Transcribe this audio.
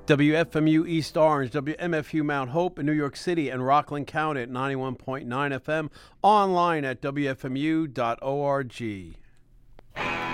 WFMU East Orange, WMFU Mount Hope in New York City and Rockland County at 91.9 FM, online at WFMU.org.